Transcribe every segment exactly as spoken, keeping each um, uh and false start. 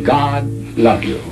God love you.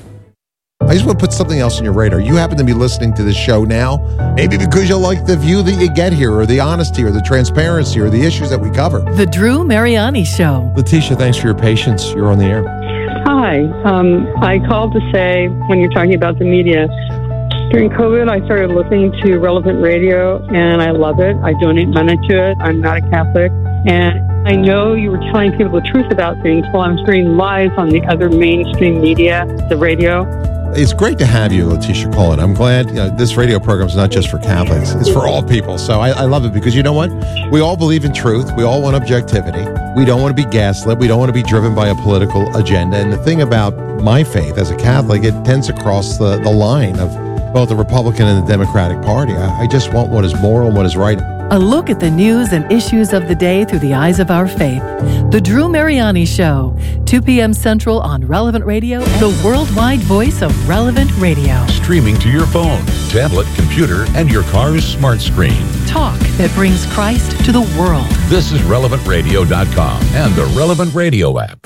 I just want to put something else on your radar. You happen to be listening to this show now, maybe because you like the view that you get here, or the honesty, or the transparency, or the issues that we cover. The Drew Mariani Show. Letitia, thanks for your patience. You're on the air. Hi. Um, I called to say, when you're talking about the media, during COVID, I started listening to Relevant Radio, and I love it. I donate money to it. I'm not a Catholic. And I know you were telling people the truth about things while I'm hearing lies on the other mainstream media, the radio. It's great to have you, Letitia, call it. I'm glad you know, this radio program is not just for Catholics. It's for all people. So I, I love it because you know what? We all believe in truth. We all want objectivity. We don't want to be gaslit. We don't want to be driven by a political agenda. And the thing about my faith as a Catholic, it tends to cross the, the line of both the Republican and the Democratic Party. I, I just want what is moral and what is right. A look at the news and issues of the day through the eyes of our faith. The Drew Mariani Show, two p.m. Central on Relevant Radio, the worldwide voice of Relevant Radio. Streaming to your phone, tablet, computer, and your car's smart screen. Talk that brings Christ to the world. This is relevant radio dot com and the Relevant Radio app.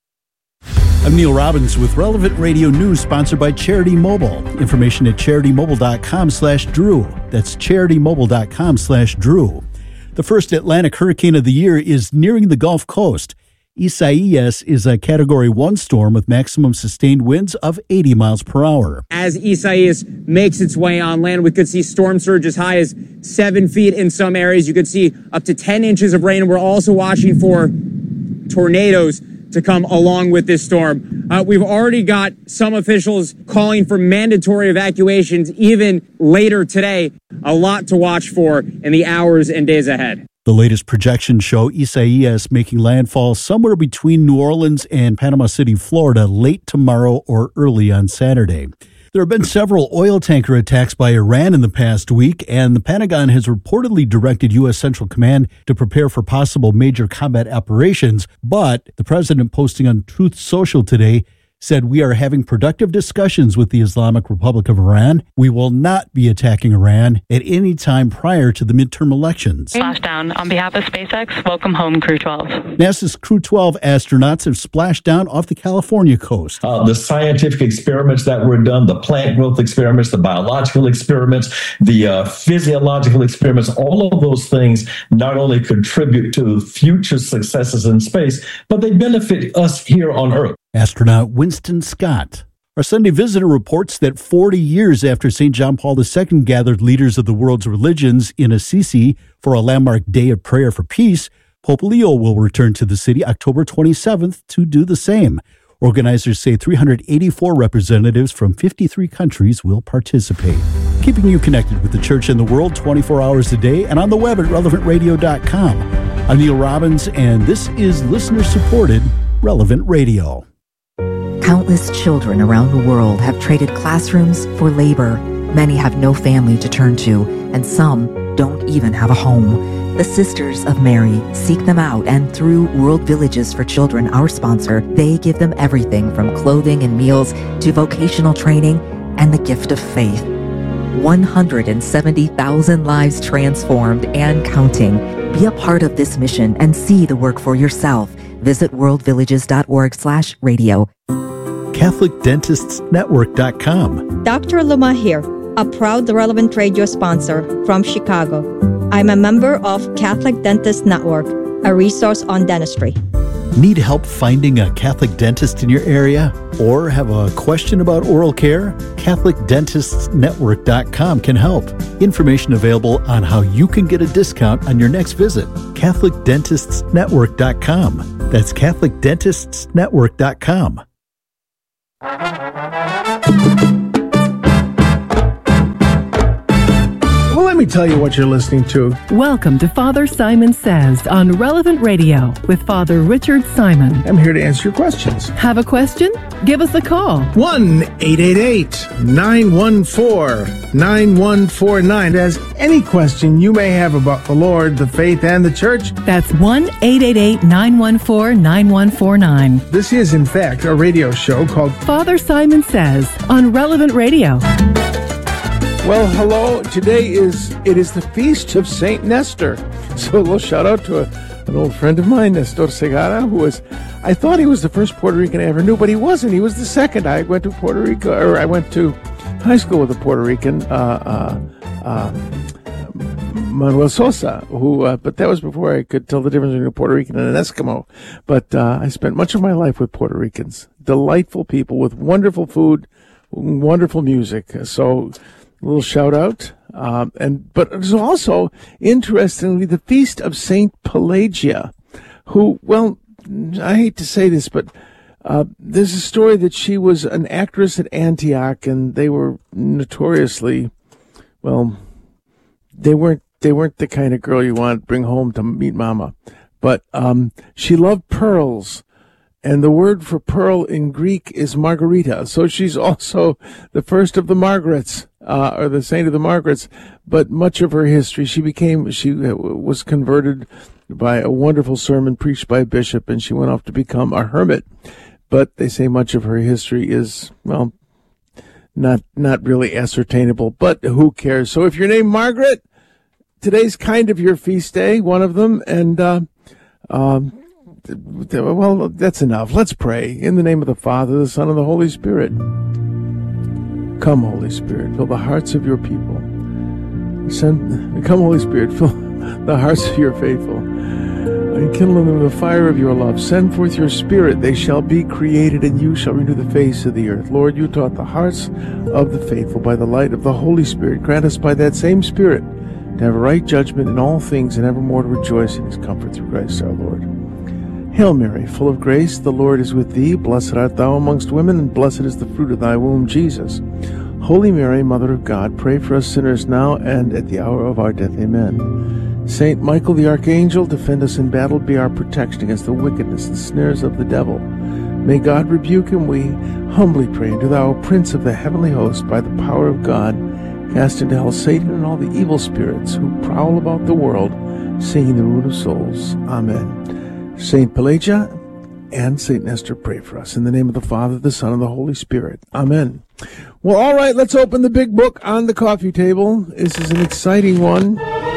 I'm Neil Robbins with Relevant Radio News, sponsored by Charity Mobile. Information at charity mobile dot com slash Drew. That's charity mobile dot com slash Drew. The first Atlantic hurricane of the year is nearing the Gulf Coast. Isaias is a Category one storm with maximum sustained winds of eighty miles per hour. As Isaias makes its way on land, we could see storm surge as high as seven feet in some areas. You could see up to ten inches of rain. We're also watching for tornadoes to come along with this storm. Uh, we've already got some officials calling for mandatory evacuations even later today. A lot to watch for in the hours and days ahead. The latest projections show Isaias making landfall somewhere between New Orleans and Panama City, Florida, late tomorrow or early on Saturday. There have been several oil tanker attacks by Iran in the past week, and the Pentagon has reportedly directed U S. Central Command to prepare for possible major combat operations. But the president, posting on Truth Social today, said, "We are having productive discussions with the Islamic Republic of Iran. We will not be attacking Iran at any time prior to the midterm elections." Splashdown. On behalf of SpaceX, welcome home, Crew twelve. NASA's Crew twelve astronauts have splashed down off the California coast. Uh, the scientific experiments that were done, the plant growth experiments, the biological experiments, the uh, physiological experiments, all of those things not only contribute to future successes in space, but they benefit us here on Earth. Astronaut Winston Scott. Our Sunday Visitor reports that forty years after Saint John Paul the Second gathered leaders of the world's religions in Assisi for a landmark day of prayer for peace, Pope Leo will return to the city October twenty-seventh to do the same. Organizers say three hundred eighty-four representatives from fifty-three countries will participate. Keeping you connected with the church and the world twenty-four hours a day and on the web at relevant radio dot com. I'm Neil Robbins, and this is listener-supported Relevant Radio. Countless children around the world have traded classrooms for labor. Many have no family to turn to, and some don't even have a home. The Sisters of Mary seek them out, and through World Villages for Children, our sponsor, they give them everything from clothing and meals to vocational training and the gift of faith. one hundred seventy thousand lives transformed and counting. Be a part of this mission and see the work for yourself. Visit world villages dot org slash radio. Catholic Dentists Network dot com. Doctor Luma here, a proud Relevant Radio sponsor from Chicago. I'm a member of Catholic Dentists Network, a resource on dentistry. Need help finding a Catholic dentist in your area? Or have a question about oral care? Catholic Dentists Network dot com can help. Information available on how you can get a discount on your next visit. Catholic Dentists Network dot com. That's Catholic Dentists Network dot com. Well, let me tell you what you're listening to. Welcome to Father Simon Says on Relevant Radio with Father Richard Simon. I'm here to answer your questions. Have a question? Give us a call. one eight eight eight, nine one four, nine one four nine. As any question you may have about the Lord, the faith, and the church. That's one eight eight eight, nine one four, nine one four nine. This is, in fact, a radio show called Father Simon Says on Relevant Radio. Well, hello. Today is, it is the feast of Saint Nestor. So a little shout out to a an old friend of mine, Nestor Segara, who was, I thought he was the first Puerto Rican I ever knew, but he wasn't. He was the second. I went to Puerto Rico, or I went to high school with a Puerto Rican, uh, uh, uh, Manuel Sosa, who, uh, but that was before I could tell the difference between a Puerto Rican and an Eskimo. But uh, I spent much of my life with Puerto Ricans. Delightful people with wonderful food, wonderful music. So, a little shout out. Um, and but there's also, interestingly, the feast of Saint Pelagia, who, well, I hate to say this, but uh, there's a story that she was an actress at Antioch, and they were notoriously, well, they weren't they weren't the kind of girl you want to bring home to meet mama. But um, she loved pearls. And the word for pearl in Greek is Margarita. So she's also the first of the Margarets, uh, or the saint of the Margarets. But much of her history, she became, she was converted by a wonderful sermon preached by a bishop, and she went off to become a hermit. But they say much of her history is, well, not, not really ascertainable, but who cares? So if you're named Margaret, today's kind of your feast day, one of them, and, uh, um, well, that's enough. Let's pray. In the name of the Father, the Son, and the Holy Spirit. Come, Holy Spirit, fill the hearts of your people. Send, come, Holy Spirit, fill the hearts of your faithful. And kindle in them the fire of your love. Send forth your Spirit. They shall be created, and you shall renew the face of the earth. Lord, you taught the hearts of the faithful by the light of the Holy Spirit. Grant us by that same Spirit to have a right judgment in all things, and evermore to rejoice in his comfort through Christ our Lord. Hail Mary, full of grace, the Lord is with thee. Blessed art thou amongst women, and blessed is the fruit of thy womb, Jesus. Holy Mary, Mother of God, pray for us sinners now and at the hour of our death. Amen. Saint Michael the Archangel, defend us in battle, be our protection against the wickedness and snares of the devil. May God rebuke him, we humbly pray. And do thou, Prince of the heavenly host, by the power of God, cast into hell Satan and all the evil spirits who prowl about the world, seeking the ruin of souls. Amen. Saint Pelagia and Saint Nestor, pray for us. In the name of the Father, the Son, and the Holy Spirit. Amen. Well, all right, let's open the big book on the coffee table. This is an exciting one.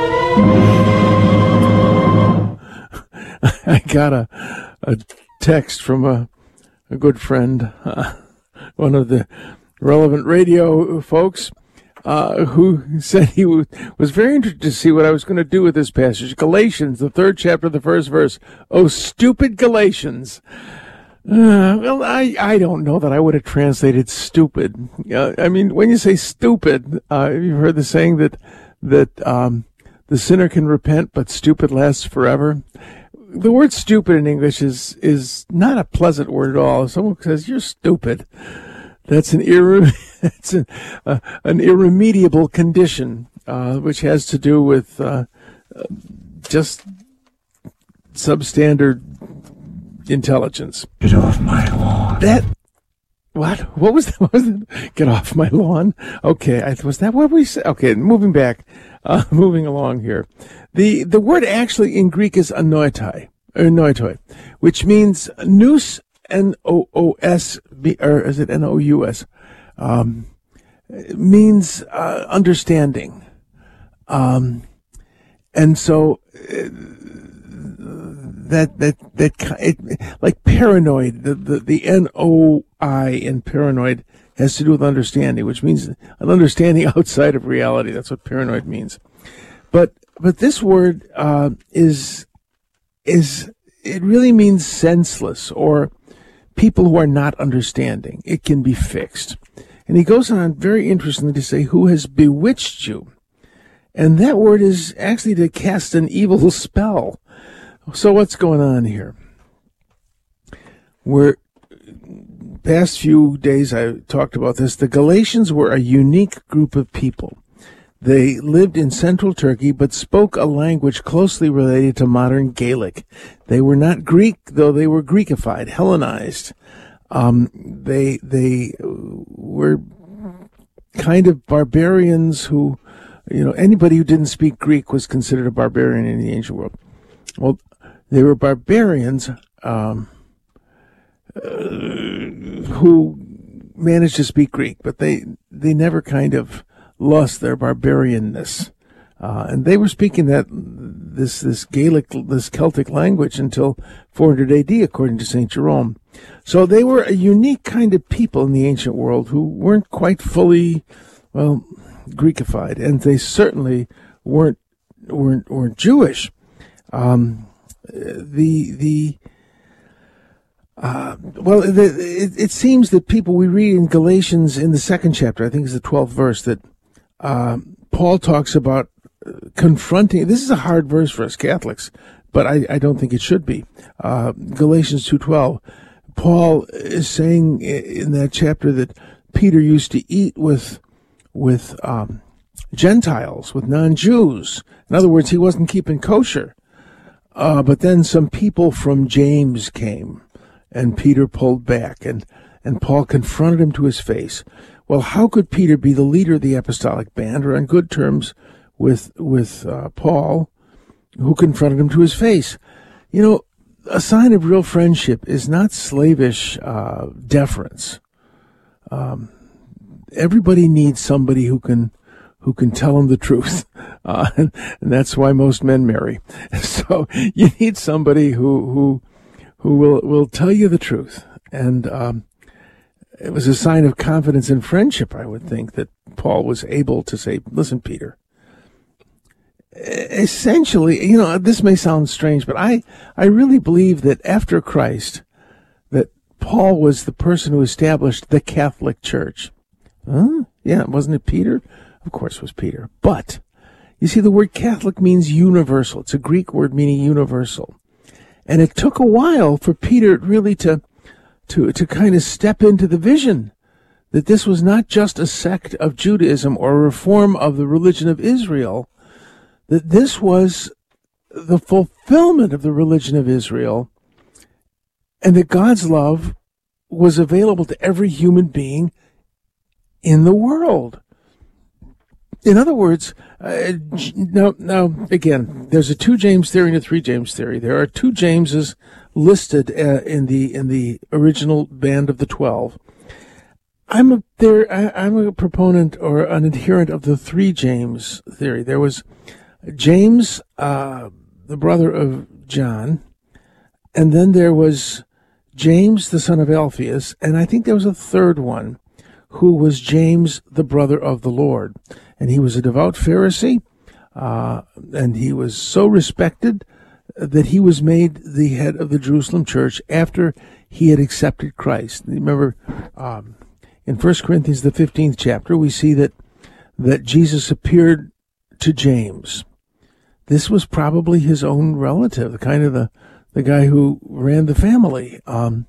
I got a, a text from a, a good friend, uh, one of the Relevant Radio folks, Uh, who said he w- was very interested to see what I was going to do with this passage. Galatians, the third chapter, the first verse. Oh, stupid Galatians. Uh, well, I, I don't know that I would have translated stupid. Uh, I mean, when you say stupid, uh, you've heard the saying that, that, um, the sinner can repent, but stupid lasts forever. The word stupid in English is, is not a pleasant word at all. If someone says, you're stupid, that's an irre- that's an, uh, an irremediable condition, uh, which has to do with uh, uh, just substandard intelligence. Get off my lawn. That what? What was that? What was that? Get off my lawn. Okay, I, was that what we said? Okay, moving back, uh, moving along here. The the word actually in Greek is anoitai, or anoitoi, which means nous. N O O S, or is it N O U S? Um, means uh, understanding. Um, and so uh, that, that, that, it, like paranoid, the, the, the N O I in paranoid has to do with understanding, which means an understanding outside of reality. That's what paranoid means. But, but this word, uh, is, is, it really means senseless, or people who are not understanding. It can be fixed. And he goes on very interestingly to say, who has bewitched you? And that word is actually to cast an evil spell. So what's going on here? We're, past few days I talked about this. The Galatians were a unique group of people. They lived in central Turkey, but spoke a language closely related to modern Gaelic. They were not Greek, though they were Greekified, Hellenized. Um, they they were kind of barbarians who, you know, anybody who didn't speak Greek was considered a barbarian in the ancient world. Well, they were barbarians um, uh, who managed to speak Greek, but they they never kind of lost their barbarianness. Uh, and they were speaking that this this Gaelic, this Celtic language until four hundred A D, according to Saint Jerome. So they were a unique kind of people in the ancient world who weren't quite fully, well, Greekified, and they certainly weren't weren't weren't Jewish. Um, the the uh, well, the, it, it seems that people we read in Galatians in the second chapter, I think it's the twelfth verse, that uh, Paul talks about confronting. This is a hard verse for us Catholics, but I, I don't think it should be. Uh, Galatians two twelve. Paul is saying in that chapter that Peter used to eat with with um, Gentiles, with non-Jews. In other words, he wasn't keeping kosher. Uh, but then some people from James came, and Peter pulled back, and, and Paul confronted him to his face. Well, how could Peter be the leader of the apostolic band, or on good terms with with uh, Paul, who confronted him to his face? You know, a sign of real friendship is not slavish uh, deference. Um, everybody needs somebody who can who can tell them the truth, uh, and, and that's why most men marry. So you need somebody who who who will will tell you the truth, and um, it was a sign of confidence and friendship, I would think, that Paul was able to say, "Listen, Peter." Essentially, you know, this may sound strange, but I, I really believe that after Christ, that Paul was the person who established the Catholic Church. Huh? Yeah, wasn't it Peter? Of course it was Peter. But, you see, the word Catholic means universal. It's a Greek word meaning universal. And it took a while for Peter really to, to, to kind of step into the vision that this was not just a sect of Judaism or a reform of the religion of Israel, that this was the fulfillment of the religion of Israel, and that God's love was available to every human being in the world. In other words, uh, now, now again, there's a two James theory and a three James theory. There are two Jameses listed uh, in the in the original band of the twelve. I'm a there. I, I'm a proponent or an adherent of the three James theory. There was James, uh, the brother of John, and then there was James, the son of Alphaeus, and I think there was a third one, who was James, the brother of the Lord. And he was a devout Pharisee, uh, and he was so respected that he was made the head of the Jerusalem church after he had accepted Christ. Remember, um, in First Corinthians, the fifteenth chapter, we see that, that Jesus appeared to James. This was probably his own relative, the kind of the, the guy who ran the family. Um,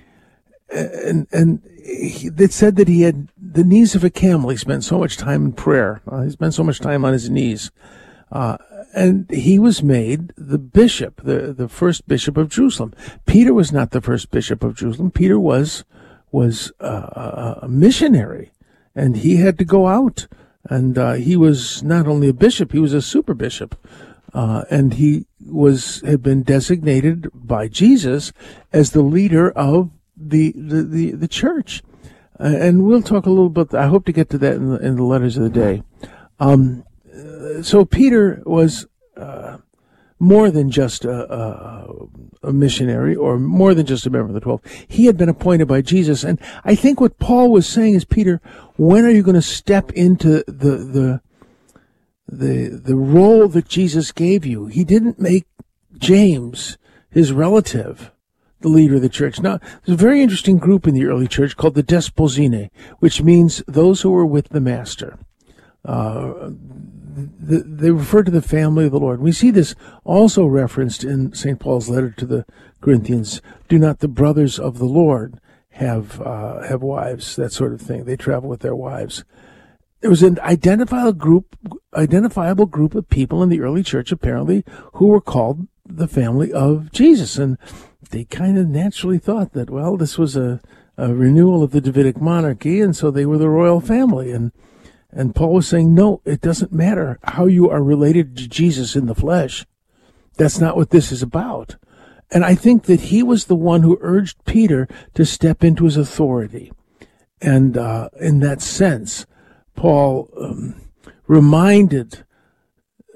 and and he, it said that he had the knees of a camel. He spent so much time in prayer. Uh, he spent so much time on his knees. Uh, and he was made the bishop, the, the first bishop of Jerusalem. Peter was not the first bishop of Jerusalem. Peter was, was uh, a missionary, and he had to go out. And uh, he was not only a bishop, he was a super bishop. Uh, and he was had been designated by Jesus as the leader of the the, the, the church. Uh, and we'll talk a little bit, I hope to get to that in the, in the letters of the day. Um, so Peter was uh, more than just a, a, a missionary, or more than just a member of the twelve. He had been appointed by Jesus. And I think what Paul was saying is, Peter, when are you going to step into the the the the role that Jesus gave you? He didn't make James, his relative, the leader of the church. Now, there's a very interesting group in the early church called the Desposine, which means those who were with the master. Uh, the, they refer to the family of the Lord. We see this also referenced in Saint Paul's letter to the Corinthians. Do not the brothers of the Lord have uh, have wives, that sort of thing. They travel with their wives. There was an identifiable group, identifiable group of people in the early church, apparently, who were called the family of Jesus. And they kind of naturally thought that, well, this was a, a renewal of the Davidic monarchy, and so they were the royal family. And and Paul was saying, no, it doesn't matter how you are related to Jesus in the flesh. That's not what this is about. And I think that he was the one who urged Peter to step into his authority. And uh, in that sense, Paul um, reminded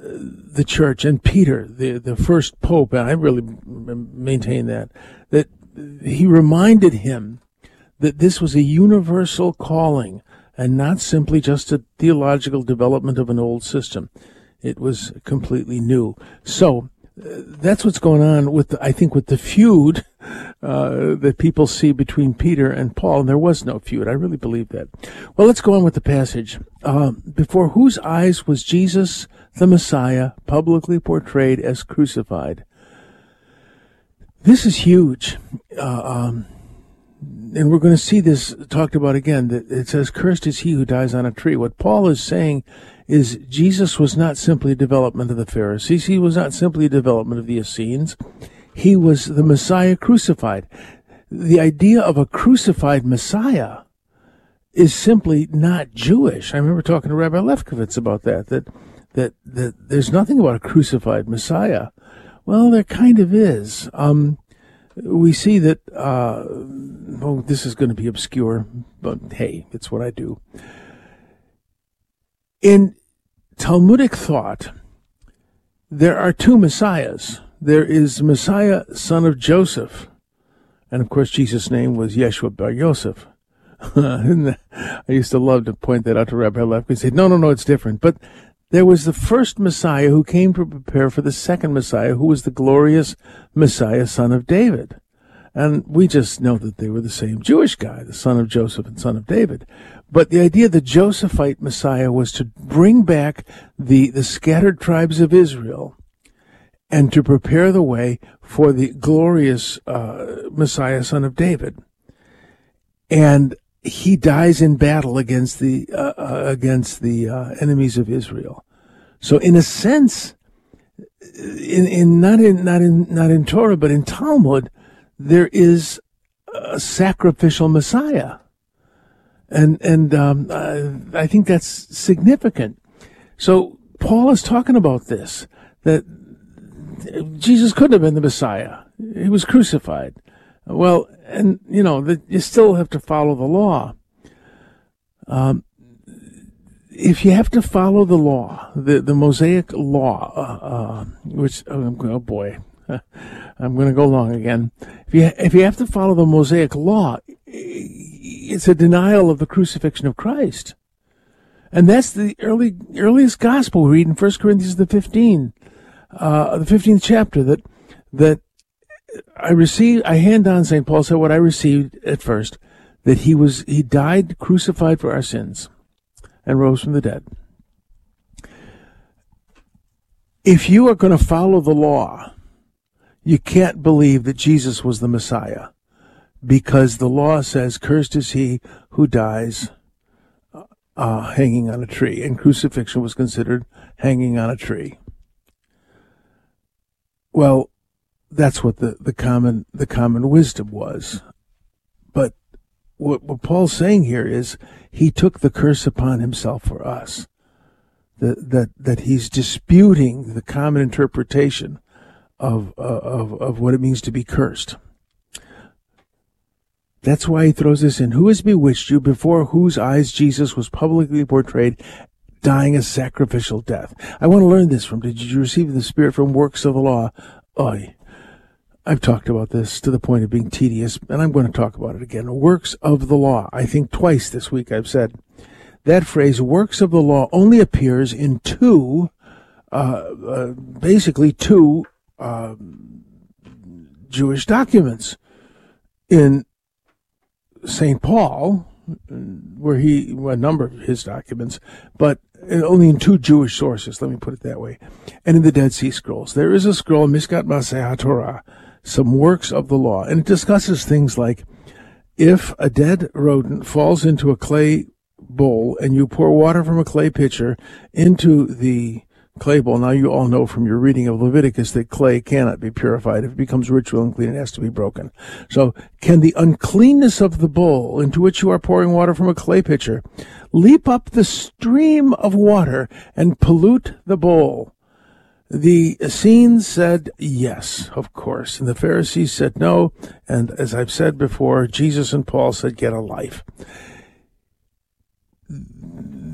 the church and Peter, the, the first pope, and I really maintain that, that he reminded him that this was a universal calling and not simply just a theological development of an old system. It was completely new. So uh, that's what's going on with, the, I think, with the feud uh, that people see between Peter and Paul. And there was no feud. I really believe that. Well, let's go on with the passage. Uh, before whose eyes was Jesus, the Messiah, publicly portrayed as crucified? This is huge. Uh, um, and we're going to see this talked about again. That it says, cursed is he who dies on a tree. What Paul is saying is Jesus was not simply a development of the Pharisees. He was not simply a development of the Essenes. He was the Messiah crucified. The idea of a crucified Messiah is simply not Jewish. I remember talking to Rabbi Lefkowitz about that, that, that, that there's nothing about a crucified Messiah. Well, there kind of is. Um, we see that, uh, oh, this is going to be obscure, but hey, it's what I do. In Talmudic thought, there are two Messiahs. There is Messiah, son of Joseph. And of course, Jesus' name was Yeshua bar Yosef. I used to love to point that out to Rabbi Lefkowitz and say, no, no, no, it's different. But there was the first Messiah who came to prepare for the second Messiah, who was the glorious Messiah, son of David. And we just know that they were the same Jewish guy, the son of Joseph and son of David. But the idea of the Josephite Messiah was to bring back the, the scattered tribes of Israel and to prepare the way for the glorious uh, Messiah, son of David. And he dies in battle against the uh, uh, against the uh, enemies of Israel. So, in a sense, in, in not in not in not in Torah, but in Talmud, there is a sacrificial Messiah, and and um, I, I think that's significant. So, Paul is talking about this, that Jesus couldn't have been the Messiah; he was crucified. Well, and, you know, the, you still have to follow the law. Um, if you have to follow the law, the, the Mosaic law, uh, uh, which, oh, oh boy, I'm going to go long again. If you, if you have to follow the Mosaic law, it's a denial of the crucifixion of Christ. And that's the early, earliest gospel we read in First Corinthians the fifteen, uh, the fifteenth chapter, that, that, I received, I hand on, Saint Paul said, what I received at first, that he was, he died crucified for our sins and rose from the dead. If you are going to follow the law, you can't believe that Jesus was the Messiah, because the law says, cursed is he who dies uh, hanging on a tree, and crucifixion was considered hanging on a tree. Well, that's what the, the common the common wisdom was. But what, what Paul's saying here is he took the curse upon himself for us. That that that he's disputing the common interpretation of uh, of of what it means to be cursed. That's why he throws this in. Who has bewitched you, before whose eyes Jesus was publicly portrayed dying a sacrificial death? I want to learn this from, did you receive the Spirit from works of the law? Oy. I've talked about this to the point of being tedious, and I'm going to talk about it again. Works of the law. I think twice this week I've said that phrase, works of the law, only appears in two, uh, uh, basically two uh, Jewish documents. In Saint Paul, where he, well, a number of his documents, but only in two Jewish sources, let me put it that way, and in the Dead Sea Scrolls. There is a scroll, Mishkat Maseh HaTorah, some works of the law, and it discusses things like, if a dead rodent falls into a clay bowl and you pour water from a clay pitcher into the clay bowl, now you all know from your reading of Leviticus that clay cannot be purified. If it becomes ritual unclean, it has to be broken. So can the uncleanness of the bowl into which you are pouring water from a clay pitcher leap up the stream of water and pollute the bowl? The Essenes said yes, of course, and the Pharisees said no, and as I've said before, Jesus and Paul said get a life.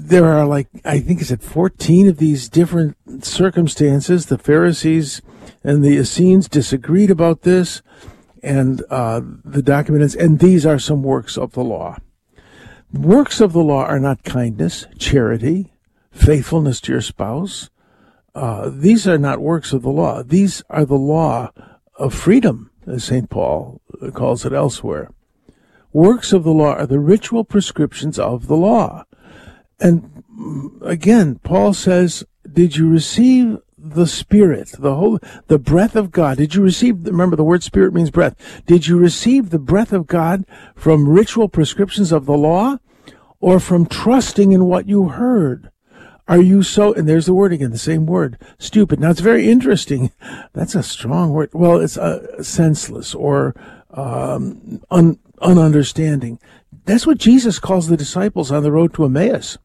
there are like, I think it's at fourteen of these different circumstances. The Pharisees and the Essenes disagreed about this, and uh, the document is, and these are some works of the law. Works of the law are not kindness, charity, faithfulness to your spouse. Uh, these are not works of the law. These are the law of freedom, as Saint Paul calls it elsewhere. Works of the law are the ritual prescriptions of the law. And again, Paul says, did you receive the Spirit, the whole, the breath of God? Did you receive, remember the word Spirit means breath. Did you receive the breath of God from ritual prescriptions of the law or from trusting in what you heard? Are you so, and there's the word again, the same word, stupid. Now it's very interesting. That's a strong word. Well, it's uh, senseless or um, un, ununderstanding. That's what Jesus calls the disciples on the road to Emmaus.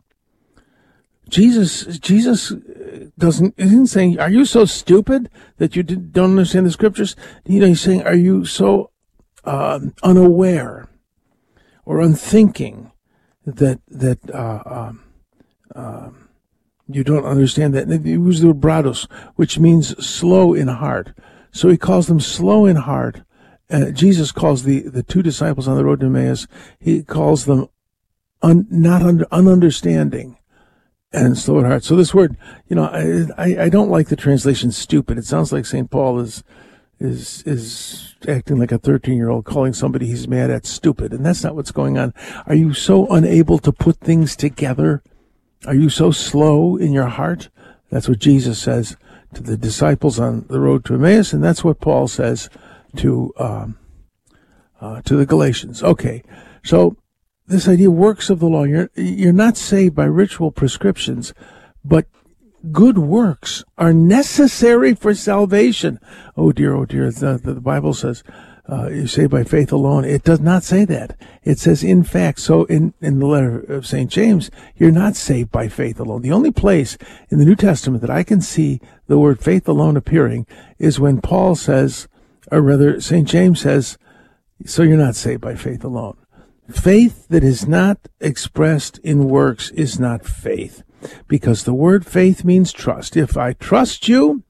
Jesus, Jesus doesn't, isn't saying, are you so stupid that you did, don't understand the scriptures? You know, he's saying, are you so uh, unaware or unthinking that, that, uh, um, uh, you don't understand that? And he used the word brados, which means slow in heart. So he calls them slow in heart. Uh, Jesus calls the, the two disciples on the road to Emmaus, he calls them un, not under, ununderstanding and slow at heart. So this word, you know, I, I, I don't like the translation stupid. It sounds like Saint Paul is, is, is acting like a thirteen-year-old calling somebody he's mad at stupid. And that's not what's going on. Are you so unable to put things together? Are you so slow in your heart? That's what Jesus says to the disciples on the road to Emmaus, and that's what Paul says to um, uh, to the Galatians. Okay, so this idea of works of the law, you're, you're not saved by ritual prescriptions, but good works are necessary for salvation. Oh dear, oh dear, the, the Bible says, Uh, you say by faith alone. It does not say that. It says, in fact, so in, in the letter of Saint James, you're not saved by faith alone. The only place in the New Testament that I can see the word faith alone appearing is when Paul says, or rather, Saint James says, so you're not saved by faith alone. Faith that is not expressed in works is not faith, because the word faith means trust. If I trust you,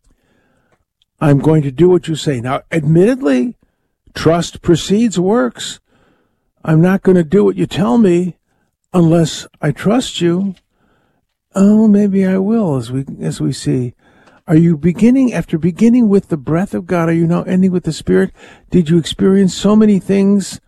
I'm going to do what you say. Now, admittedly, trust precedes works. I'm not going to do what you tell me unless I trust you. Oh, maybe I will, as we as we see. Are you beginning, after beginning with the breath of God, are you now ending with the Spirit? Did you experience so many things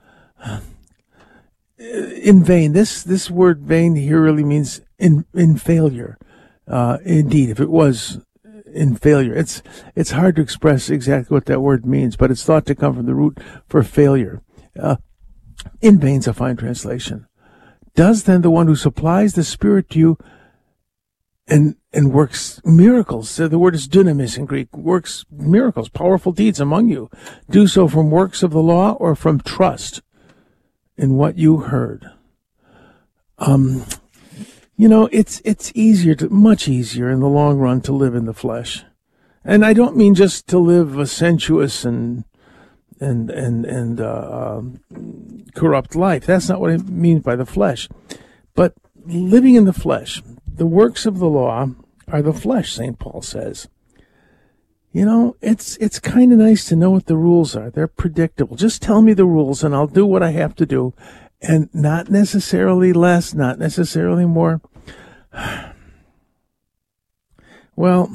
in vain? This this word vain here really means in, in failure. Uh, indeed, if it was in failure. It's it's hard to express exactly what that word means, but it's thought to come from the root for failure. Uh, in vain's a fine translation. Does then the one who supplies the Spirit to you and and works miracles, so the word is dunamis in Greek, works miracles, powerful deeds among you, do so from works of the law or from trust in what you heard? Um. You know, it's it's easier, to, much easier in the long run to live in the flesh. And I don't mean just to live a sensuous and and and and uh, um, corrupt life. That's not what I mean by the flesh. But living in the flesh, the works of the law are the flesh, Saint Paul says. You know, it's it's kind of nice to know what the rules are. They're predictable. Just tell me the rules and I'll do what I have to do. And not necessarily less, not necessarily more. Well,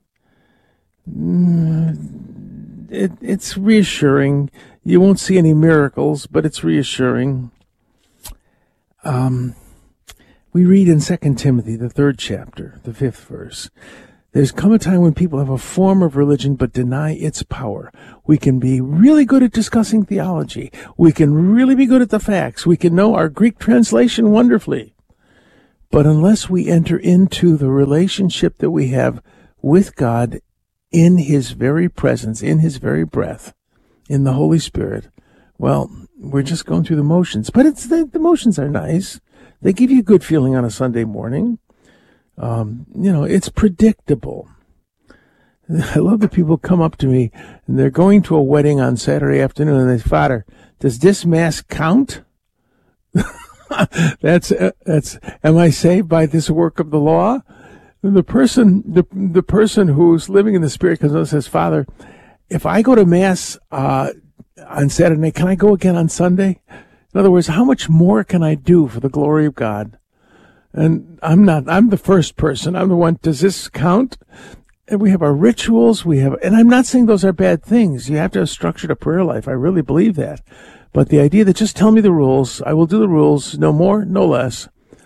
it, it's reassuring. You won't see any miracles, but it's reassuring. Um, we read in Second Timothy, the third chapter, the fifth verse, there's come a time when people have a form of religion but deny its power. We can be really good at discussing theology. We can really be good at the facts. We can know our Greek translation wonderfully. But unless we enter into the relationship that we have with God in His very presence, in His very breath, in the Holy Spirit, well, we're just going through the motions. But it's the, the motions are nice. They give you a good feeling on a Sunday morning. Um, you know, it's predictable. I love that people come up to me and they're going to a wedding on Saturday afternoon and they say, Father, does this Mass count? that's, uh, that's, am I saved by this work of the law? The person, the, the person who's living in the Spirit comes and says, Father, if I go to Mass, uh, on Saturday night, can I go again on Sunday? In other words, how much more can I do for the glory of God? And I'm not, I'm the first person. I'm the one, does this count? And we have our rituals, we have, and I'm not saying those are bad things. You have to have structured a prayer life. I really believe that. But the idea that just tell me the rules, I will do the rules, no more, no less.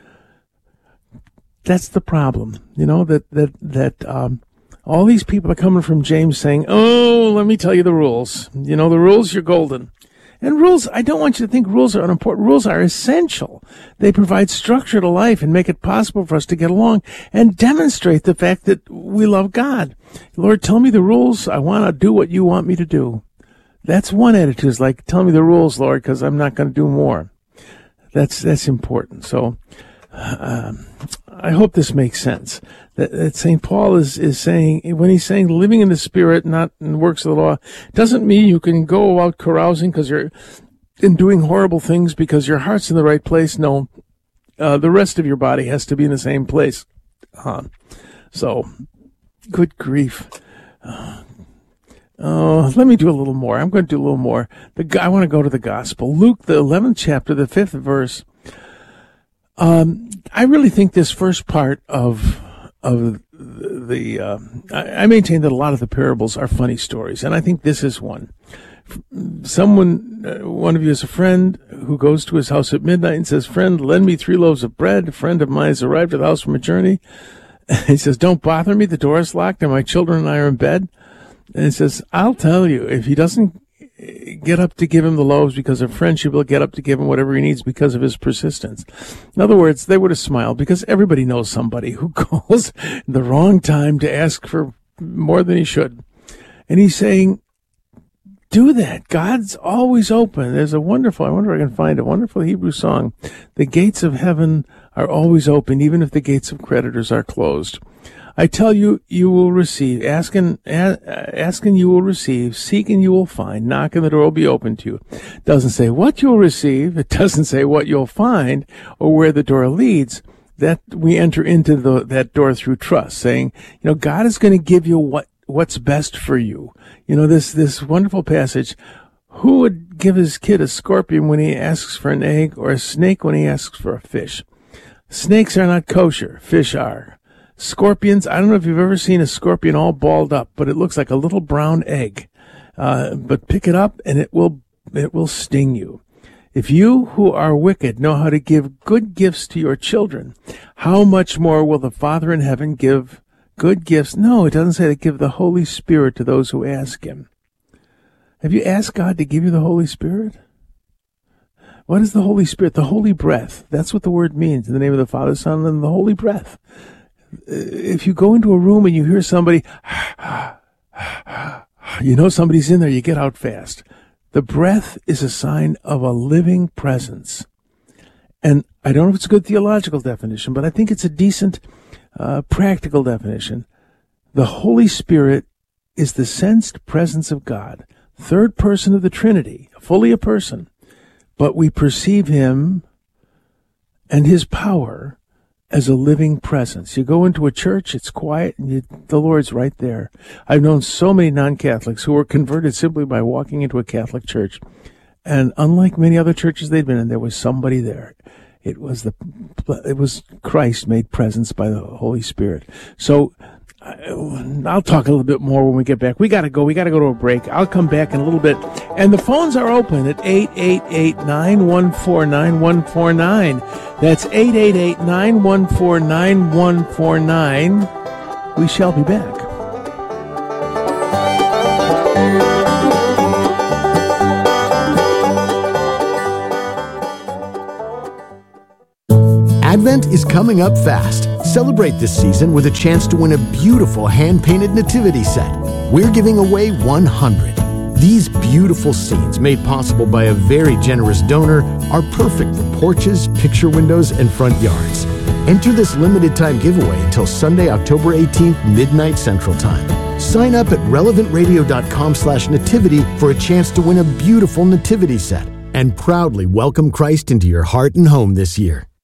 That's the problem. You know, that, that, that, um, all these people are coming from James saying, oh, let me tell you the rules. You know, the rules, you're golden. And rules, I don't want you to think rules are unimportant. Rules are essential. They provide structure to life and make it possible for us to get along and demonstrate the fact that we love God. Lord, tell me the rules. I want to do what you want me to do. That's one attitude, is like, tell me the rules, Lord, because I'm not going to do more. That's, that's important. So, um, I hope this makes sense. That, that Saint Paul is, is saying, when he's saying living in the Spirit, not in the works of the law, doesn't mean you can go out carousing because you're and doing horrible things because your heart's in the right place. No, uh, the rest of your body has to be in the same place. Uh, so, good grief. Uh, Oh, let me do a little more. I'm going to do a little more. The I want to go to the gospel. Luke, the eleventh chapter, the fifth verse. Um, I really think this first part of of the, uh, I, I maintain that a lot of the parables are funny stories, and I think this is one. Someone, uh, one of you is a friend who goes to his house at midnight and says, friend, lend me three loaves of bread. A friend of mine has arrived at the house from a journey. He says, don't bother me. The door is locked and my children and I are in bed. And he says, I'll tell you, if he doesn't get up to give him the loaves because of friendship, he'll get up to give him whatever he needs because of his persistence. In other words, they would have smiled because everybody knows somebody who calls the wrong time to ask for more than he should. And he's saying, do that. God's always open. There's a wonderful, I wonder if I can find a wonderful Hebrew song. The gates of heaven are always open, even if the gates of creditors are closed. I tell you, you will receive. Ask and, ask and you will receive. Seek and you will find. Knock and the door will be open to you. It doesn't say what you'll receive. It doesn't say what you'll find or where the door leads. That we enter into the, that door through trust, saying, you know, God is going to give you what, what's best for you. You know, this, this wonderful passage. Who would give his kid a scorpion when he asks for an egg, or a snake when he asks for a fish? Snakes are not kosher. Fish are. Scorpions, I don't know if you've ever seen a scorpion all balled up, but it looks like a little brown egg. Uh, but pick it up and it will, it will sting you. If you who are wicked know how to give good gifts to your children, how much more will the Father in heaven give good gifts? No, it doesn't say to give the Holy Spirit to those who ask him. Have you asked God to give you the Holy Spirit? What is the Holy Spirit? The Holy Breath. That's what the word means in the name of the Father, Son, and the Holy Breath. If you go into a room and you hear somebody, you know somebody's in there, you get out fast. The breath is a sign of a living presence. And I don't know if it's a good theological definition, but I think it's a decent uh, practical definition. The Holy Spirit is the sensed presence of God, third person of the Trinity, fully a person, but we perceive him and his power as a living presence. You go into a church, it's quiet, and you, the Lord's right there. I've known so many non-Catholics who were converted simply by walking into a Catholic church. And unlike many other churches they'd been in, there was somebody there. It was the, it was Christ made presence by the Holy Spirit. So I'll talk a little bit more when we get back. We got to go. We got to go to a break. I'll come back in a little bit. And the phones are open at eight eight eight, nine one four, nine one four nine. That's eight eight eight, nine one four, nine one four nine. We shall be back. Advent is coming up fast. Celebrate this season with a chance to win a beautiful hand-painted nativity set. We're giving away one hundred. These beautiful scenes, made possible by a very generous donor, are perfect for porches, picture windows, and front yards. Enter this limited-time giveaway until Sunday, October eighteenth, midnight Central Time. Sign up at relevant radio dot com slash nativity for a chance to win a beautiful nativity set. and proudly welcome Christ into your heart and home this year.